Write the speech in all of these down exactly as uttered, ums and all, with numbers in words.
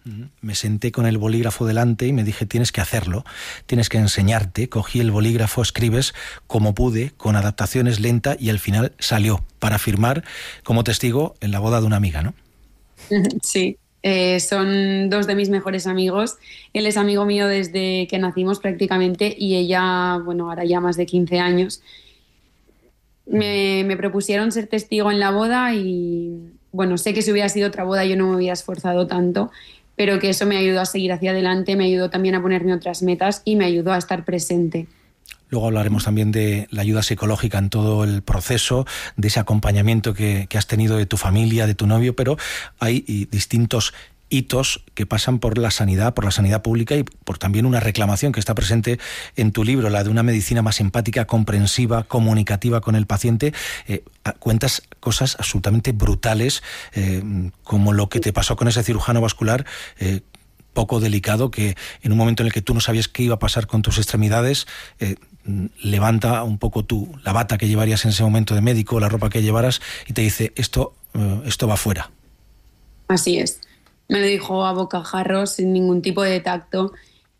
Me senté con el bolígrafo delante y me dije, tienes que hacerlo, tienes que enseñarte. Cogí el bolígrafo, escribes como pude, con adaptaciones lenta, y al final salió para firmar como testigo en la boda de una amiga, ¿no? Sí, eh, son dos de mis mejores amigos. Él es amigo mío desde que nacimos prácticamente, y ella, bueno, ahora ya más de quince años. Me, me propusieron ser testigo en la boda y, bueno, sé que si hubiera sido otra boda yo no me hubiera esforzado tanto, pero que eso me ayudó a seguir hacia adelante, me ayudó también a ponerme otras metas y me ayudó a estar presente. Luego hablaremos también de la ayuda psicológica en todo el proceso, de ese acompañamiento que, que has tenido de tu familia, de tu novio, pero hay y, distintos hitos que pasan por la sanidad, por la sanidad pública, y por también una reclamación que está presente en tu libro, la de una medicina más empática, comprensiva, comunicativa con el paciente. Eh, cuentas cosas absolutamente brutales, eh, como lo que te pasó con ese cirujano vascular, eh, poco delicado, que en un momento en el que tú no sabías qué iba a pasar con tus extremidades, eh, levanta un poco tú la bata que llevarías en ese momento de médico, la ropa que llevaras, y te dice, esto, eh, esto va fuera. Así es. Me lo dijo a bocajarros, sin ningún tipo de tacto,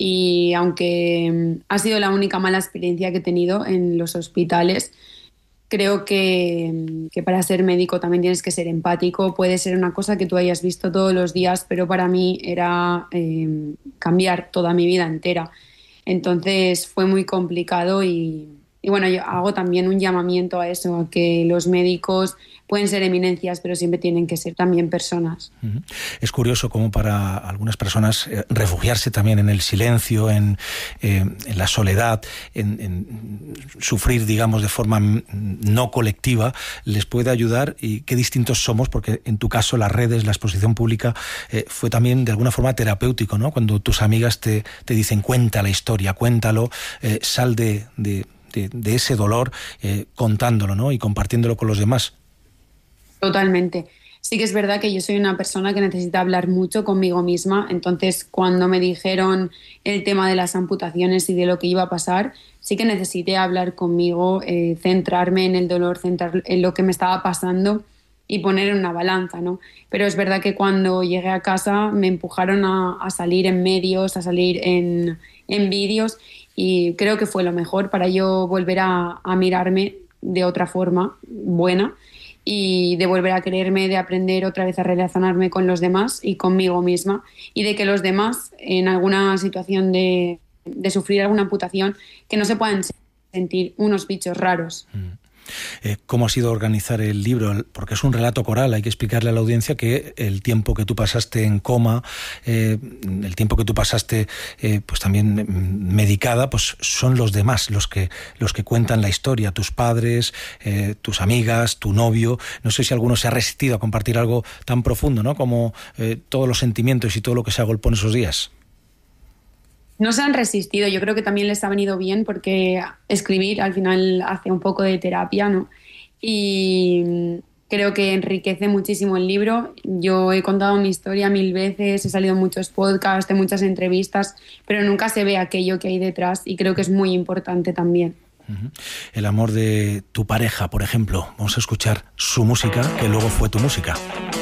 y aunque ha sido la única mala experiencia que he tenido en los hospitales, creo que, que para ser médico también tienes que ser empático. Puede ser una cosa que tú hayas visto todos los días, pero para mí era eh, cambiar toda mi vida entera. Entonces fue muy complicado y, y bueno, yo hago también un llamamiento a eso, a que los médicos pueden ser eminencias, pero siempre tienen que ser también personas. Es curioso cómo para algunas personas eh, refugiarse también en el silencio, en, eh, en la soledad, en, en sufrir, digamos, de forma no colectiva, les puede ayudar. Y qué distintos somos, porque en tu caso las redes, la exposición pública eh, fue también de alguna forma terapéutico, ¿no? Cuando tus amigas te, te dicen, cuenta la historia, cuéntalo, eh, sal de, de, de, de ese dolor eh, contándolo, ¿no? Y compartiéndolo con los demás. Totalmente. Sí que es verdad que yo soy una persona que necesita hablar mucho conmigo misma, entonces cuando me dijeron el tema de las amputaciones y de lo que iba a pasar, sí que necesité hablar conmigo, eh, centrarme en el dolor, centrar en lo que me estaba pasando y poner en una balanza, ¿no? Pero es verdad que cuando llegué a casa me empujaron a, a salir en medios, a salir en, en vídeos, y creo que fue lo mejor para yo volver a, a mirarme de otra forma buena, y de volver a quererme, de aprender otra vez a relacionarme con los demás y conmigo misma, y de que los demás, en alguna situación de, de sufrir alguna amputación, que no se puedan sentir unos bichos raros. Mm. Eh, ¿Cómo ha sido organizar el libro? Porque es un relato coral, hay que explicarle a la audiencia que el tiempo que tú pasaste en coma, eh, el tiempo que tú pasaste eh, pues también medicada, pues son los demás los que, los que cuentan la historia, tus padres, eh, tus amigas, tu novio. No sé si alguno se ha resistido a compartir algo tan profundo, ¿no? Como eh, todos los sentimientos y todo lo que se agolpó en esos días. No se han resistido, yo creo que también les ha venido bien, porque escribir al final hace un poco de terapia, ¿no? Y creo que enriquece muchísimo el libro. Yo he contado mi historia mil veces, he salido en muchos podcasts, en muchas entrevistas, pero nunca se ve aquello que hay detrás, y creo que es muy importante también. El amor de tu pareja, por ejemplo. Vamos a escuchar su música, que luego fue tu música.